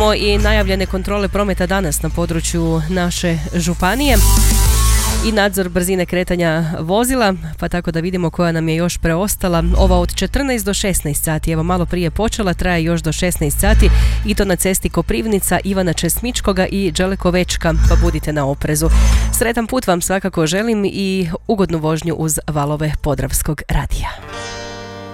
Imamo i najavljene kontrole prometa danas na području naše županije i nadzor brzine kretanja vozila, pa tako da vidimo koja nam je još preostala. Ova od 14 do 16 sati, evo malo prije počela, traje još do 16 sati i to na cesti Koprivnica, Ivana Česmičkoga i Đelekovečka, pa budite na oprezu. Sretan put vam svakako želim i ugodnu vožnju uz valove Podravskog radija.